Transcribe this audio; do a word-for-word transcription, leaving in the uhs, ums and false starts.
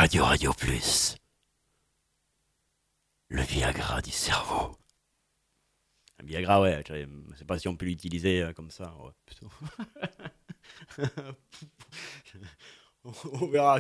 Radio Radio Plus. Le Viagra du cerveau. Un Viagra, ouais, je sais pas si on peut l'utiliser euh, comme ça. Ouais, plutôt. On verra.